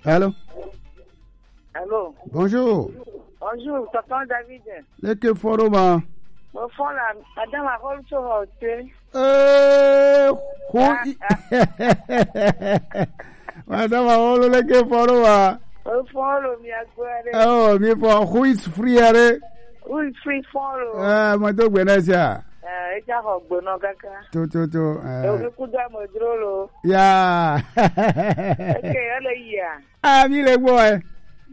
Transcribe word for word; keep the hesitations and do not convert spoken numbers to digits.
Allô? Allô? Bonjour. Bonjour, tonton David. Leke foroma. Mon fond là, madame a rôle sur hotel. Eh, hui. Madame a rôle leke foroma. Mon fond lo mi agbere. Oh, mi fo who is free are? Who is free fond lo? Ah, mo to gbe na sia. Eh, eja ho gbona kaka. To to to. E o ku da mo dro lo. Ya. Okay, ala iya. Ah, mi le gbo e.